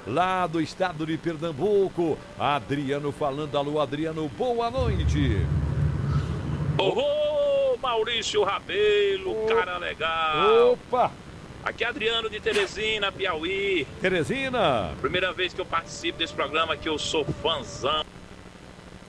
lá do estado de Pernambuco. Adriano falando. Alô, Adriano, boa noite. Ô, Maurício Rabelo, cara legal. Opa! Aqui é Adriano de Teresina, Piauí. Teresina. Primeira vez que eu participo desse programa, que eu sou fãzão.